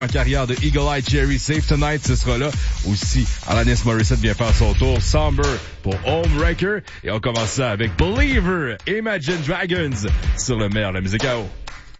En carrière de Eagle Eye Cherry, Save Tonight, ce sera là. Aussi, Alanis Morissette vient faire son tour. Somber pour Homewrecker. Et on commence ça avec Believer, Imagine Dragons sur le meilleur de la musique à eau.